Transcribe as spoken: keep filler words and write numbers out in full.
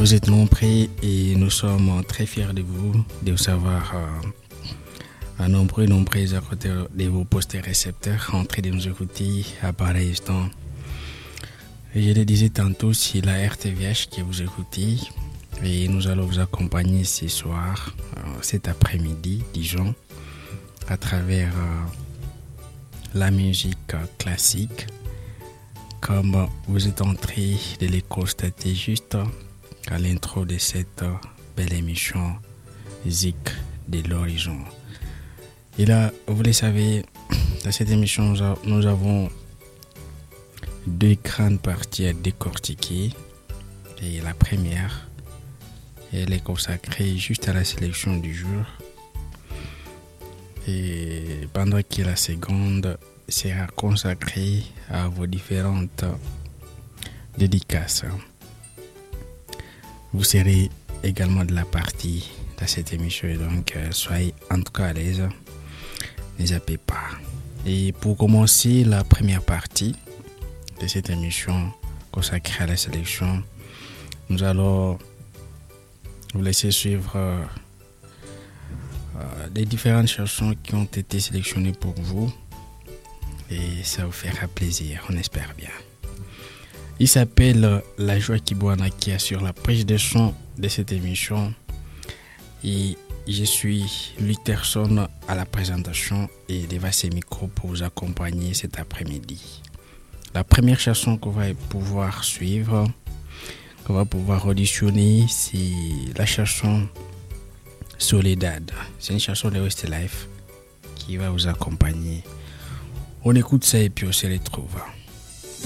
Vous êtes nombreux et nous sommes très fiers de vous, de vous savoir euh, un nombreux, nombreux à côté de vos postes récepteurs en train de nous écouter à pareil instant. Je le disais tantôt, c'est la R T V H que vous écoutez et nous allons vous accompagner ce soir, euh, cet après-midi, disons, à travers euh, la musique classique, comme vous êtes en train de le constater juste à l'intro de cette belle émission Zik de l'horizon. Et là, vous le savez, dans cette émission, nous avons deux grandes parties à décortiquer. Et la première, elle est consacrée juste à la sélection du jour. Et pendant que la seconde sera consacrée à vos différentes dédicaces. Vous serez également de la partie de cette émission, donc euh, soyez en tout cas à l'aise, ne zappez pas. Et pour commencer la première partie de cette émission consacrée à la sélection, nous allons vous laisser suivre euh, euh, les différentes chansons qui ont été sélectionnées pour vous et ça vous fera plaisir, on espère bien. Il s'appelle La Joie Kibwana qui assure la prise de son de cette émission et je suis Lutherson à la présentation et devant ces micros pour vous accompagner cet après-midi. La première chanson qu'on va pouvoir suivre, qu'on va pouvoir auditionner, c'est la chanson Soledad. C'est une chanson de Westlife qui va vous accompagner. On écoute ça et puis on se retrouve.